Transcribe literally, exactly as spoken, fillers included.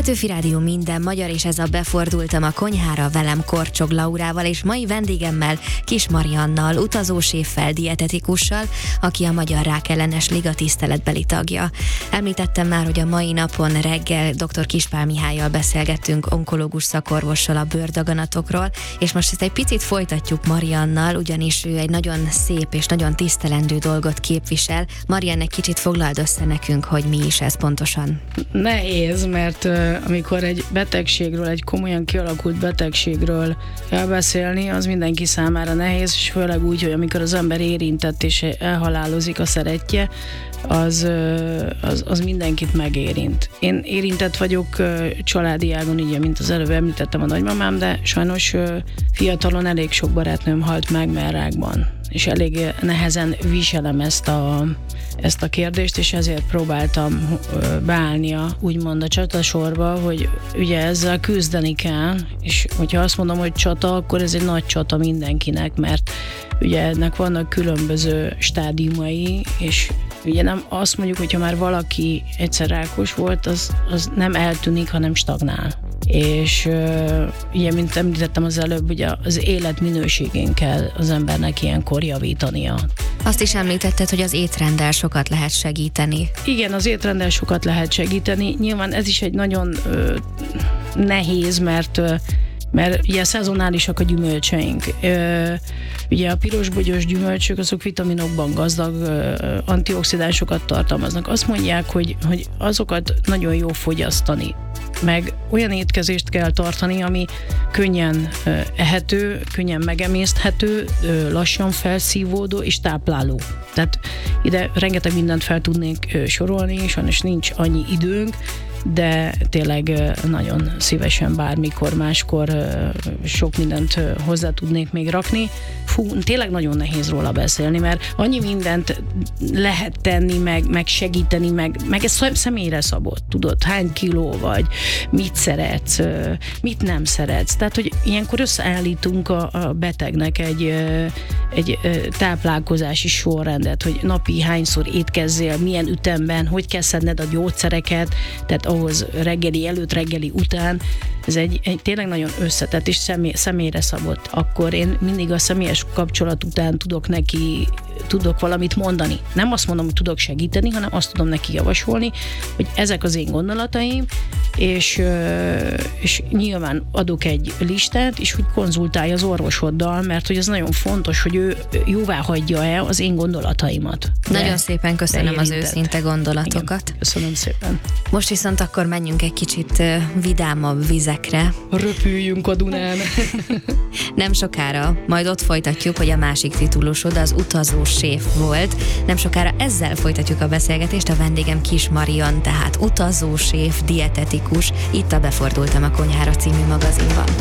Petőfi Rádió minden magyar, és ez a Befordultam a konyhára, velem Korcsog Laurával, és mai vendégemmel Kiss Mariannal, utazóséffel, dietetikussal, aki a Magyar Rákellenes Liga tiszteletbeli tagja. Említettem már, hogy a mai napon reggel dr. Kispál Mihállyal beszélgettünk, onkológus szakorvossal a bőrdaganatokról, és most ezt egy picit folytatjuk Mariannal, ugyanis ő egy nagyon szép és nagyon tisztelendő dolgot képvisel. Mariann, egy kicsit foglald össze nekünk, hogy mi is ez pontosan. Nehéz, mert uh, amikor egy betegségről, egy komolyan kialakult betegségről kell beszélni, az mindenki számára nehéz, és főleg úgy, hogy amikor az ember érintett és elhalálozik a szerettje, az, uh, az, az mindenkit megérint. Én érintett vagyok uh, családi ágon, így, mint az előbb említettem a nagymamám, de sajnos uh, fiatalon elég sok barátnőm halt meg mellrákban, és elég nehezen viselem ezt a, ezt a kérdést, és ezért próbáltam beállni a, úgymond a csatasorba, hogy ugye ezzel küzdeni kell, és hogyha azt mondom, hogy csata, akkor ez egy nagy csata mindenkinek, mert ugye ennek vannak különböző stádiumai, és ugye nem azt mondjuk, hogyha már valaki egyszer rákos volt, az, az nem eltűnik, hanem stagnál. És uh, ugye, mint említettem az előbb, ugye az életminőségén kell az embernek ilyenkor javítania. Azt is említetted, hogy az étrenddel sokat lehet segíteni. Igen, az étrenddel sokat lehet segíteni. Nyilván ez is egy nagyon uh, nehéz, mert uh, mert ugye szezonálisak a gyümölcseink. Ö, ugye a pirosbogyós gyümölcsök, azok vitaminokban gazdag, ö, antioxidánsokat tartalmaznak. Azt mondják, hogy, hogy azokat nagyon jó fogyasztani, meg olyan étkezést kell tartani, ami könnyen ö, ehető, könnyen megemészthető, ö, lassan felszívódó és tápláló. Tehát ide rengeteg mindent fel tudnénk ö, sorolni, sajnos nincs annyi időnk, de tényleg nagyon szívesen bármikor, máskor sok mindent hozzá tudnék még rakni. Fú, tényleg nagyon nehéz róla beszélni, mert annyi mindent lehet tenni, meg, meg segíteni, meg, meg ez személyre szabott, tudod, hány kiló vagy, mit szeretsz, mit nem szeretsz. Tehát, hogy ilyenkor összeállítunk a, a betegnek egy, egy táplálkozási sorrendet, hogy napi hányszor étkezzél, milyen ütemben, hogy kell szedned a gyógyszereket, tehát ahhoz reggeli előtt, reggeli után, ez egy, egy tényleg nagyon összetett és személy, személyre szabott. Akkor én mindig a személyes kapcsolat után tudok neki, tudok valamit mondani. Nem azt mondom, hogy tudok segíteni, hanem azt tudom neki javasolni, hogy ezek az én gondolataim, és, és nyilván adok egy listát, és hogy konzultálj az orvosoddal, mert hogy ez nagyon fontos, hogy ő jóvá hagyja-e az én gondolataimat. Nagyon de, szépen köszönöm az őszinte gondolatokat. Igen, köszönöm szépen. Most viszont akkor menjünk egy kicsit vidámabb vizekre. Röpüljünk a Dunán. Nem sokára, majd ott folytatjuk, hogy a másik titulusod az utazó séf volt. Nem sokára ezzel folytatjuk a beszélgetést, a vendégem Kiss Mariann, tehát utazó séf, dietetikus, itt a Befordultam a konyhára című magazinban.